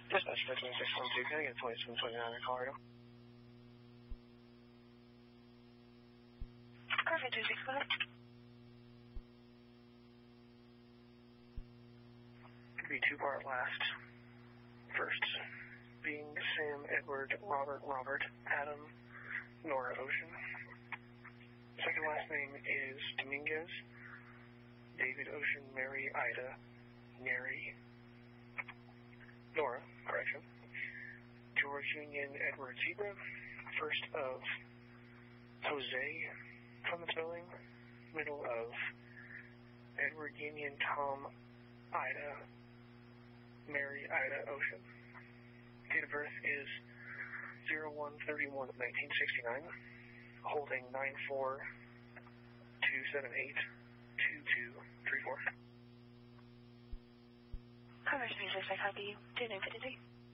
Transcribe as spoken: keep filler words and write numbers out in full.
Dispatch twenty-six twenty-two, can I get twenty-seven twenty-nine in Colorado? Perfect, two six five. Could be two-part last. First being Sam, Edward, Robert, Robert, Adam, Nora, Ocean. Second last name is Dominguez, David, Ocean, Mary, Ida, Mary, Nora, correction. George, Union, Edward, Zebra. First of Jose, Clemens Spelling. Middle of Edward, Union, Tom, Ida, Mary, Ida, Ocean. Date of birth is zero one thirty-one nineteen sixty-nine. Holding nine four two seven eight two two three four. Commerce Music, I copy you. two nine five three.